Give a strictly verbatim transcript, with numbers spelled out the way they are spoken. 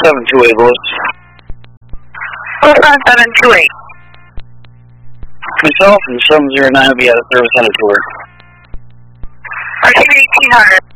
seven two eight, Louis. four five seven two eight. Myself and seven zero nine will be out of service on a tour. Arcade eighteen hundred.